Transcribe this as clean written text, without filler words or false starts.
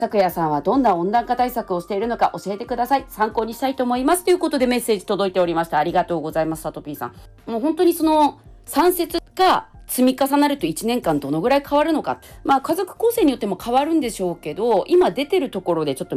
拓也さんはどんな温暖化対策をしているのか教えてください。参考にしたいと思います。ということでメッセージ届いておりました。ありがとうございます。さとぴーさん。もう本当にその3節が積み重なると1年間どのぐらい変わるのか。家族構成によっても変わるんでしょうけど、今出てるところでちょっと